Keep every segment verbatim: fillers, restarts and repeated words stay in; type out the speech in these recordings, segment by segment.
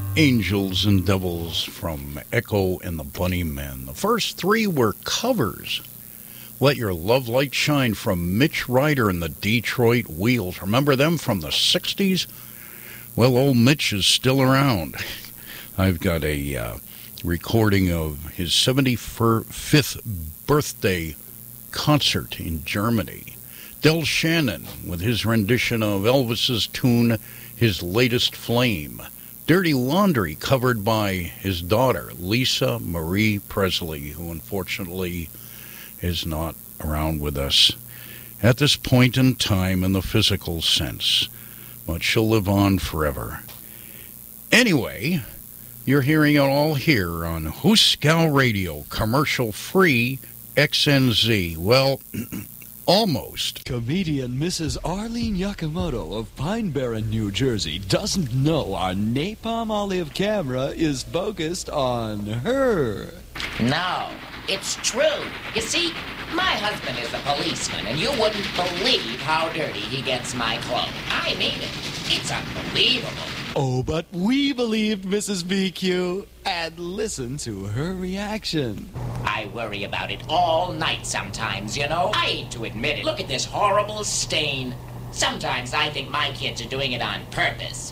Angels and Devils from Echo and the Bunnymen. The first three were covers. Let Your Love Light Shine from Mitch Ryder and the Detroit Wheels. Remember them from the sixties? Well, old Mitch is still around. I've got a uh, recording of his seventy-fifth birthday concert in Germany. Del Shannon with his rendition of Elvis's tune, His Latest Flame. Dirty Laundry, covered by his daughter, Lisa Marie Presley, who unfortunately is not around with us at this point in time in the physical sense. But she'll live on forever. Anyway, you're hearing it all here on Hooskow Radio, commercial-free X N Z. Well, almost. Comedian Missus Arlene Yakamoto of Pine Barren, New Jersey doesn't know our Napalm Olive camera is focused on her. No, it's true. You see, my husband is a policeman, and you wouldn't believe how dirty he gets my clothes. I mean it. It's unbelievable. Oh, but we believed Missus B Q and listened to her reaction. I worry about it all night sometimes, you know. I hate to admit it. Look at this horrible stain. Sometimes I think my kids are doing it on purpose.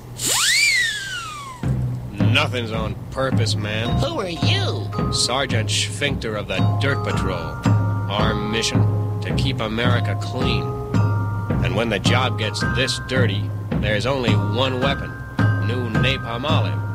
Nothing's on purpose, man. Who are you? Sergeant Schfinkter of the Dirt Patrol. Our mission, to keep America clean. And when the job gets this dirty, there's only one weapon. New Napalm Olive.